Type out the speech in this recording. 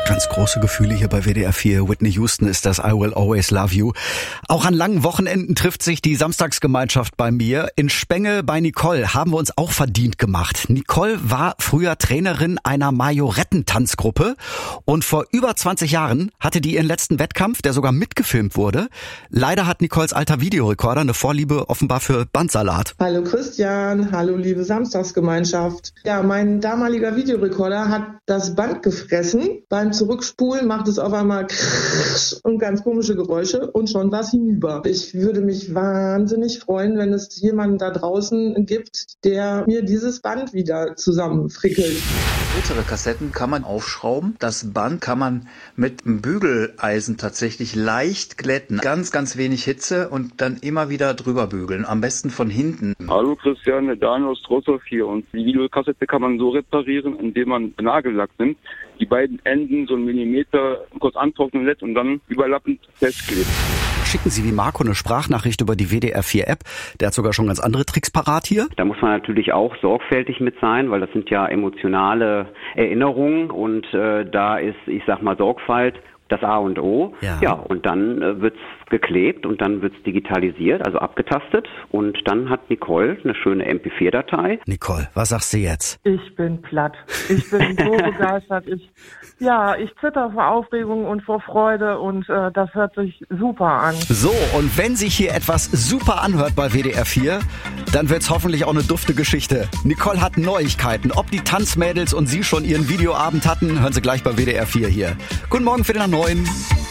Ganz große Gefühle hier bei WDR 4. Whitney Houston ist das I Will Always Love You. Auch an langen Wochenenden trifft sich die Samstagsgemeinschaft bei mir. In Spenge bei Nicole haben wir uns auch verdient gemacht. Nicole war früher Trainerin einer Majorettentanzgruppe und vor über 20 Jahren hatte die ihren letzten Wettkampf, der sogar mitgefilmt wurde. Leider hat Nicoles alter Videorekorder eine Vorliebe offenbar für Bandsalat. Hallo Christian, hallo liebe Samstagsgemeinschaft. Ja, mein damaliger Videorekorder hat das Band gefressen. Beim Zurückspulen macht es auf einmal und ganz komische Geräusche und schon war es hinüber. Ich würde mich wahnsinnig freuen, wenn es jemanden da draußen gibt, der mir dieses Band wieder zusammenfrickelt. Ältere Kassetten kann man aufschrauben. Das Band kann man mit einem Bügeleisen tatsächlich leicht glätten. Ganz, ganz wenig Hitze und dann immer wieder drüber bügeln. Am besten von hinten. Hallo Christian, der Daniel aus Trostorf hier. Und die Videokassette kann man so reparieren, indem man Nagellack nimmt, die beiden Enden so einen Millimeter kurz antrocknen lässt und dann überlappend festklebt. Schicken Sie wie Marco eine Sprachnachricht über die WDR 4 App. Der hat sogar schon ganz andere Tricks parat hier. Da muss man natürlich auch sorgfältig mit sein, weil das sind ja emotionale Erinnerungen und da ist, ich sag mal, Sorgfalt das A und O. Ja, und dann wird's geklebt und dann wird's digitalisiert, also abgetastet und dann hat Nicole eine schöne MP4-Datei. Nicole, was sagst du jetzt? Ich bin platt. Ich bin so begeistert. Ich zitter vor Aufregung und vor Freude und das hört sich super an. So, und wenn sich hier etwas super anhört bei WDR 4, dann wird's hoffentlich auch eine dufte Geschichte. Nicole hat Neuigkeiten. Ob die Tanzmädels und sie schon ihren Videoabend hatten, hören Sie gleich bei WDR 4 hier. Guten Morgen, 8:45.